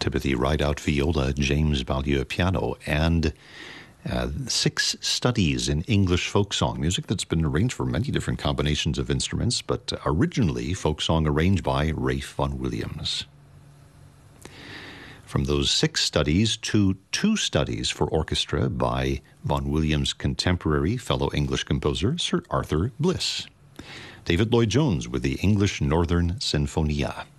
Timothy Rideout viola, James Ballieu piano, and 6 studies in English folk song, music that's been arranged for many different combinations of instruments, but originally folk song arranged by Ralph Vaughan Williams. From those 6 studies to 2 studies for orchestra by Vaughan Williams' contemporary fellow English composer, Sir Arthur Bliss. David Lloyd-Jones with the English Northern Sinfonia.